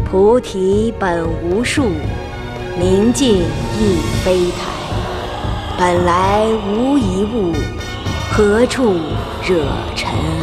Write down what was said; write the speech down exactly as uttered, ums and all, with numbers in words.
菩提本无树，明镜亦非台。本来无一物，何处惹尘埃？